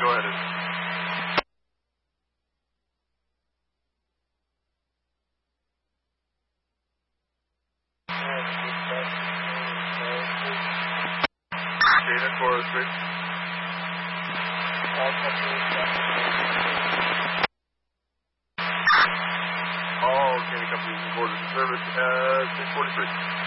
go ahead. Data 403. All Candy companies in orders of service, 643.